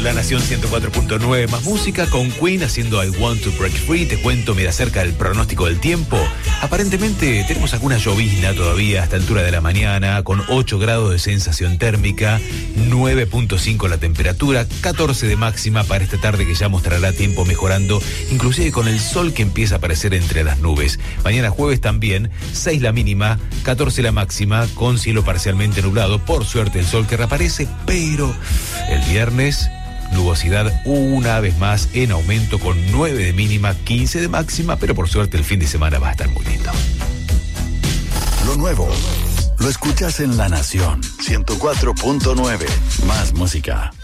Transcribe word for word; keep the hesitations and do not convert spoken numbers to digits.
La Nación ciento cuatro punto nueve, más música con Queen haciendo I Want to Break Free. Te cuento, mira, acerca del pronóstico del tiempo. Aparentemente tenemos alguna llovizna todavía a esta altura de la mañana, con ocho grados de sensación térmica, nueve punto cinco la temperatura, catorce de máxima para esta tarde que ya mostrará tiempo mejorando, inclusive con el sol que empieza a aparecer entre las nubes. Mañana jueves también, seis la mínima, catorce la máxima, con cielo parcialmente nublado. Por suerte el sol que reaparece, pero el viernes nubosidad una vez más en aumento con nueve de mínima, quince de máxima, pero por suerte el fin de semana va a estar muy lindo. Lo nuevo lo escuchas en La Nación ciento cuatro punto nueve. Más música.